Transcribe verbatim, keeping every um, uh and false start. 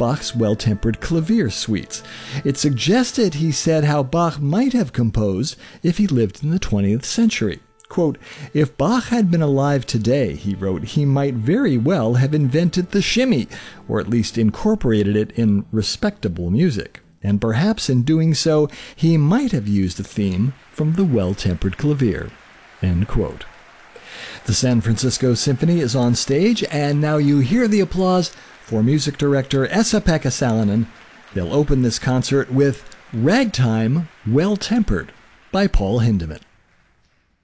Bach's Well-Tempered Clavier suites. It suggested, he said, how Bach might have composed if he lived in the twentieth century. Quote, "If Bach had been alive today," he wrote, "he might very well have invented the shimmy, or at least incorporated it in respectable music. And perhaps in doing so, he might have used a theme from the Well-Tempered Clavier." End quote. The San Francisco Symphony is on stage, and now you hear the applause for music director Esa-Pekka Salonen. They'll open this concert with Ragtime Well-Tempered by Paul Hindemith.